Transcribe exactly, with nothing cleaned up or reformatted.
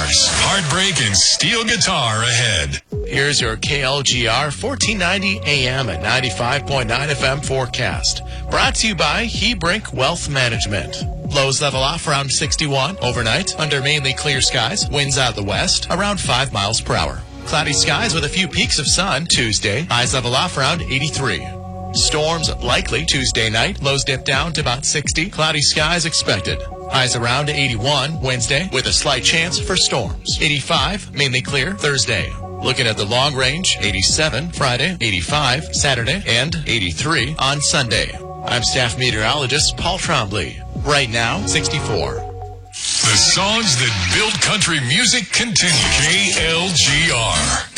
Cars, heartbreak, and steel guitar ahead. Here's your K L G R fourteen ninety A M and ninety-five point nine F M forecast. Brought to you by Hebrink Wealth Management. Lows level off around sixty-one overnight under mainly clear skies. Winds out of the west around five miles per hour. Cloudy skies with a few peaks of sun Tuesday. Highs level off around eighty-three. Storms likely Tuesday night. Lows dip down to about sixty. Cloudy skies expected. Highs around eighty-one Wednesday with a slight chance for storms. eighty-five, mainly clear Thursday. Looking at the long range, eighty-seven Friday, eighty-five Saturday, and eighty-three on Sunday. I'm staff meteorologist Paul Trombley. Right now, sixty-four. The songs that build country music continue. K L G R.